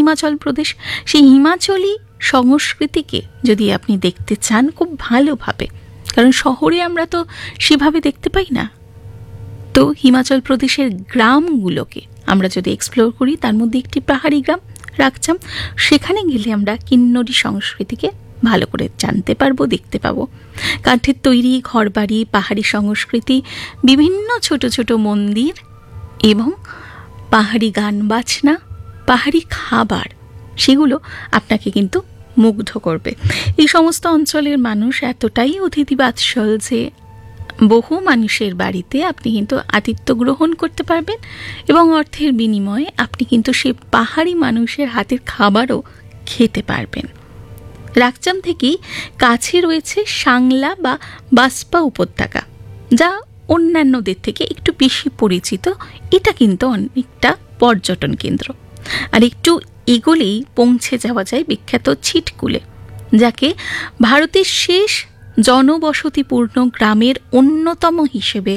হিমাচল প্রদেশ। সেই হিমাচলি সংস্কৃতিকে যদি আপনি দেখতে চান খুব ভালোভাবে, কারণ শহরে আমরা তো সেভাবে দেখতে পাই না, তো হিমাচল প্রদেশের গ্রামগুলোকে আমরা যদি এক্সপ্লোর করি, তার মধ্যে একটি পাহাড়ি গ্রাম রাকচাম, সেখানে গেলে আমরা কিন্নরী সংস্কৃতিকে ভালো করে জানতে পারবো, দেখতে পাবো। কাঠের তৈরি ঘরবাড়ি, পাহাড়ি সংস্কৃতি, বিভিন্ন ছোট ছোট মন্দির এবং পাহাড়ি গান বাজনা, পাহাড়ি খাবার, সেগুলো আপনাকে কিন্তু মুগ্ধ করবে। এই সমস্ত অঞ্চলের মানুষ এতটাই অতিথি বাৎসল যে বহু মানুষের বাড়িতে আপনি কিন্তু আতিথ্য গ্রহণ করতে পারবেন এবং অর্থের বিনিময়ে আপনি কিন্তু সে পাহাড়ি মানুষের হাতের খাবারও খেতে পারবেন। রাকচাম থেকেই কাছে রয়েছে সাংলা বা বাসপা উপত্যকা, যা অন্যান্যদের থেকে একটু বেশি পরিচিত। এটা কিন্তু অনেকটা পর্যটন কেন্দ্র। আর একটু এগোলেই পৌঁছে যাওয়া যায় বিখ্যাত ছিটকুলে, যাকে ভারতের শেষ জনবসতিপূর্ণ গ্রামের অন্যতম হিসেবে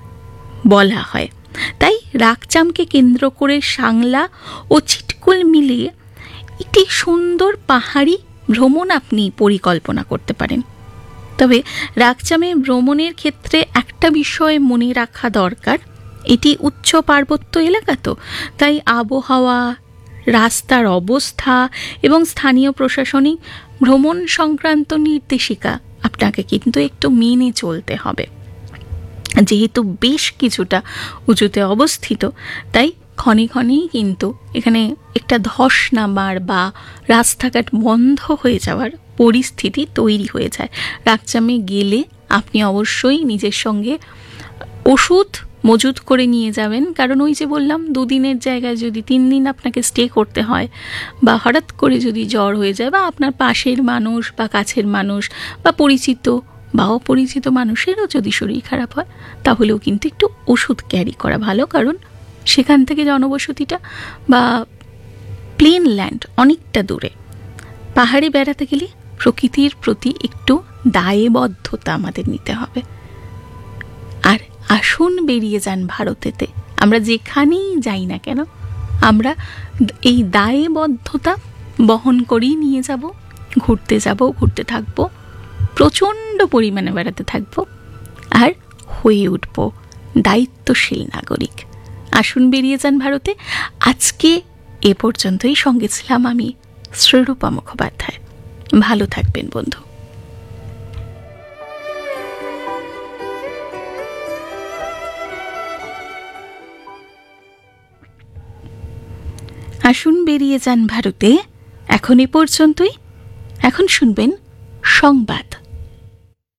বলা হয়। তাই রাকচামকে কেন্দ্র করে সাংলা ও ছিটকুল মিলিয়ে একটি সুন্দর পাহাড়ি ভ্রমণ আপনি পরিকল্পনা করতে পারেন। তবে রাকচামে ভ্রমণের ক্ষেত্রে একটা বিষয় মনে রাখা দরকার, এটি উচ্চ পার্বত্য এলাকা, তো তাই আবহাওয়া, রাস্তার অবস্থা এবং স্থানীয় প্রশাসনিক ভ্রমণ সংক্রান্ত নির্দেশিকা আপনাকে কিন্তু একটু মেনে চলতে হবে। যেহেতু বেশ কিছুটা উঁচুতে অবস্থিত, তাই ক্ষণে ক্ষণেই কিন্তু এখানে একটা ধস নামার বা রাস্তাঘাট বন্ধ হয়ে যাওয়ার পরিস্থিতি তৈরি হয়ে যায়। রাকচামে গেলে আপনি অবশ্যই নিজের সঙ্গে ওষুধ মজুত করে নিয়ে যাবেন, কারণ ওই যে বললাম 2 দিনের জায়গায় যদি 3 দিন আপনাকে স্টে করতে হয়, বা হঠাৎ করে যদি জ্বর হয়ে যায়, বা আপনার পাশের মানুষ বা কাছের মানুষ বা পরিচিত বা অপরিচিত মানুষেরও যদি শরীর খারাপ হয়, তাহলেও কিন্তু একটু ওষুধ ক্যারি করা ভালো, কারণ সেখান থেকে জনবসতিটা বা প্লেন ল্যান্ড অনেকটা দূরে। পাহাড়ে বেড়াতে গেলে প্রকৃতির প্রতি একটু দায়বদ্ধতা আমাদের নিতে হবে। আর আসুন বেরিয়ে যান ভারতেতে, আমরা যেখানেই যাই না কেন আমরা এই দায়বদ্ধতা বহন করেই নিয়ে যাব, ঘুরতে থাকবো, প্রচণ্ড পরিমাণে বেড়াতে থাকবো, আর হয়ে উঠবো দায়িত্বশীল নাগরিক। আসুন বেরিয়ে যান ভারতে। আজকে এ পর্যন্তই, সঙ্গে ছিলাম আমি শ্রীরূপা মুখোপাধ্যায়। ভালো থাকবেন বন্ধু। আসুন বেরিয়ে যান ভারতে, এখন এ পর্যন্তই। এখন শুনবেন সংবাদ।